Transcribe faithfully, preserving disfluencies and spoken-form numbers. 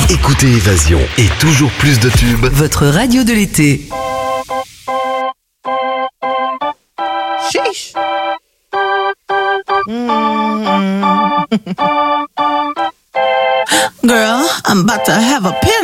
Écoutez Évasion et toujours plus de tubes. Votre radio de l'été. Sheesh. Mm-hmm. Girl, I'm about to have a pin